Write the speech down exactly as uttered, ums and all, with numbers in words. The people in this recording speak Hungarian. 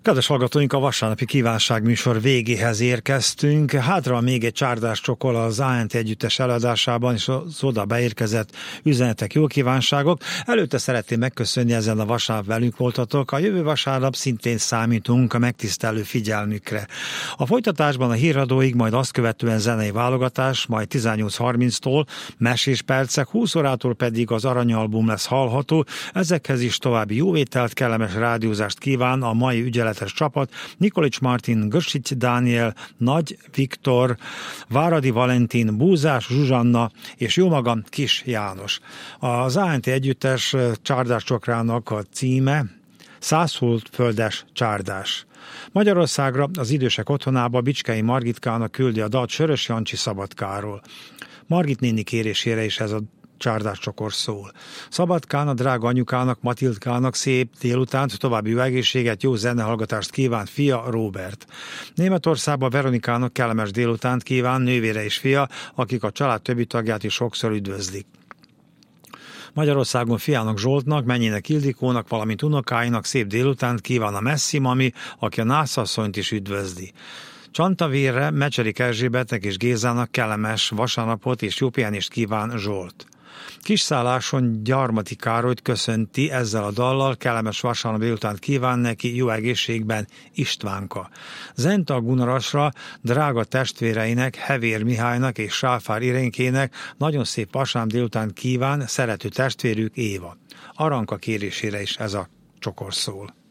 Kedves hallgatóink, a vasárnapi kívánságműsor végéhez érkeztünk. Hátra még egy csárdás csokol az á en té együttes eladásában, és az oda beérkezett üzenetek, jó kívánságok. Előtte szeretném megköszönni, ezen a vasárnap velünk voltatok. A jövő vasárnap szintén számítunk a megtisztelő figyelmükre. A folytatásban a híradóig, majd azt követően zenei válogatás, majd tizennyolc harminctól mesés percek, húsz órától pedig az aranyalbum lesz hallható. Ezekhez is további jóvételt, kellemes rádiózást kíván a mai ügyelet csapat: Nikolics Martin, Gösics Dániel, Nagy Viktor, Váradi Valentin, Búzás Zsuzsanna és jó magam, Kis János. Az á en té együttes csárdás csokrának a címe Száz holdföldes csárdás. Magyarországra, az idősek otthonába Bicskei Margitkának küldi a dalt Sörös Jancsi Szabadkáról. Margit néni kérésére is ez a csárdás csokor szól. Szabadkán a drága anyukának, Matildkának szép délutánt, további jó egészséget, jó zenehallgatást kíván fia, Róbert. Németországban Veronikának kellemes délutánt kíván nővére és fia, akik a család többi tagját is sokszor üdvözlik. Magyarországon fiának Zsoltnak, mennyének Ildikónak, valamint unokáinak szép délutánt kíván a Messzi mami, aki a nászasszonyt is üdvözli. Csantavérre Mecserik Erzsébetnek és Gézának kellemes vasárnapot és jó pihenést kíván Zsolt. Kisszálláson Gyarmati Károlyt köszönti ezzel a dallal, kellemes vasárnap délután kíván neki, jó egészségben Istvánka. Zenta Gunarasra drága testvéreinek, Hevér Mihálynak és Sáfár Irénkének nagyon szép vasárnap délután kíván szerető testvérük Éva. Aranka kérésére is ez a csokor szól.